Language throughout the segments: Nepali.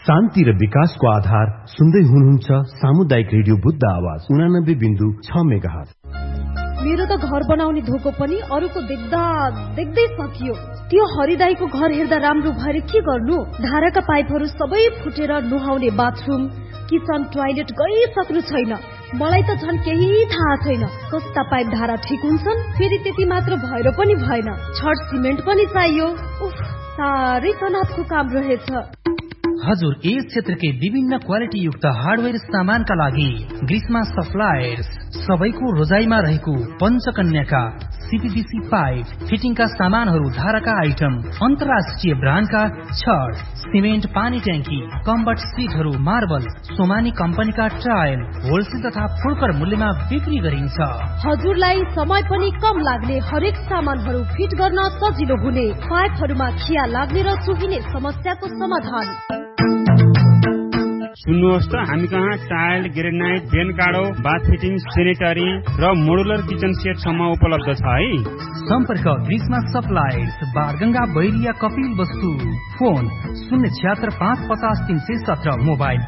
शान्ति र विकासको आधार सुन्दै हुनुहुन्छ सामुदायिक रेडियो बुद्ध आवाज 89.6 मेगाहर्ज। मेरो त घर बनाउने धोको पनि अरूको देख्दा देख्दै सकियो। त्यो हरिदाईको घर हेर्दा राम्रो भएर के गर्नु? धाराका पाइपहरू सबै फुटेर नुहाउने बाथरुम, किचन, टोयलेट गइसक्नु छैन। मलाई त झन् केही थाहा छैन कस्ता पाइप धारा ठिक हुन्छन्। फेरि त्यति मात्र भएर पनि भएन, छड सिमेन्ट पनि चाहियो। उफ, साह्रै तनावको काम रहेछ। हजुर, यस क्षेत्रकै विभिन्न क्वालिटी युक्त हार्डवेयर सामानका लागि ग्रीष्मा सप्लायर्स सबैको रोजाइमा रहेको पञ्चकन्याका सीपीवीसी पाइप फिटिङका सामानहरू, धाराका आइटम, अन्तर्राष्ट्रिय ब्रान्डका छड, सिमेन्ट, पानी ट्याङ्की, कम्बट सिटहरू, मार्बल, सोमानी कम्पनीका टायल होलसेल तथा फुर्कर मूल्यमा बिक्री गरिन्छ। हजुरलाई समय पनि कम लाग्ने, हरेक सामानहरू फिट गर्न सजिलो हुने, पाइपहरूमा खिया लाग्ने र चुहिने समस्याको समाधान। सुन्नुहोस् त, हामी कहाँ टाइल, ग्रेनाइट, बेन काडो, बाथ फिटिङ, सेनेटरी र मोडुलर किचन सेट सम्म उपलब्ध छ है। सम्पर्क ग्रीष्मा सप्लायर्स, बारगंगा, बैरिया, कपिल वस्तु। Phone 076-550-317, mobile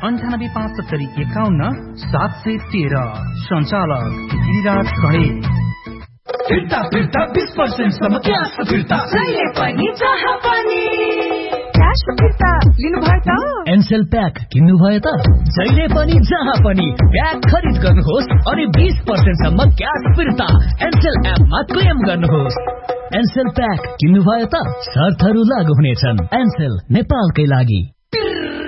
98-570-51-713। सञ्चालक गिरिराज खडे। फिर्ता 20% सम्म क्यास फिर्ता, जहिले पनि जहाँ पनि क्यास फिर्ता लिनुभयो त। एनसेल प्याक किन्नु भयो त, जहिले पनि जहाँ पनि प्याक खरिद गर्नुहोस् अनि 20% सम्म क्यास फिर्ता एनसेल एपमा क्लेम गर्नुहोस्। एनसेल प्याक किन्नु भयो त, शर्तहरू लागू हुनेछन्। एनसेल नेपालकै लागि।